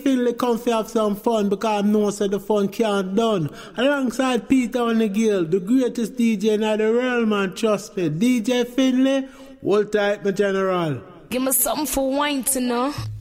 Finley come to have some fun because I know that the fun can't done. Alongside Peter O'Neill, the greatest DJ in the world, man, trust me. DJ Finley, hold tight, my general. Give me something for wine to know.